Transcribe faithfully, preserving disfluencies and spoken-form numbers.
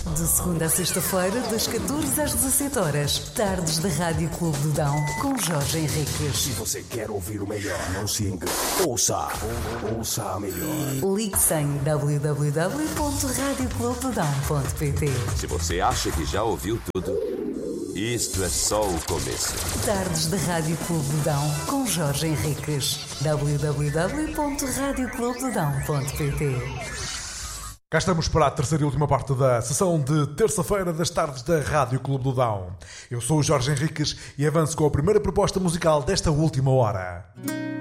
De segunda a sexta-feira, das catorze às dezassete horas, tardes da Rádio Clube do Dão, com Jorge Henriques. Se você quer ouvir o melhor, não se engane. Ouça, ouça a melhor. Ligue-se em w w w ponto radio clube do dão ponto p t. Se você acha que já ouviu tudo, isto é só o começo. Tardes da Rádio Clube do Dão, com Jorge Henriques. w w w ponto radio clube do dão ponto p t. Cá estamos para a terceira e última parte da sessão de terça-feira das tardes da Rádio Clube do Dão. Eu sou o Jorge Henriques e avanço com a primeira proposta musical desta última hora.